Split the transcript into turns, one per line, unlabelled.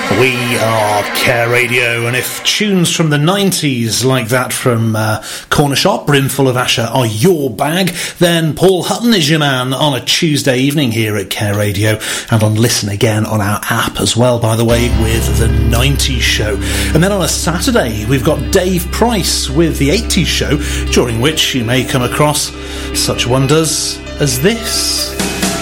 We are Care Radio, and if tunes from the 90s like that from Corner Shop, Brimful of Asher, are your bag, then Paul Hutton is your man on a Tuesday evening here at Care Radio, and on Listen Again on our app as well, by the way, with the 90s show. And then on a Saturday, we've got Dave Price with the 80s show, during which you may come across such wonders as this.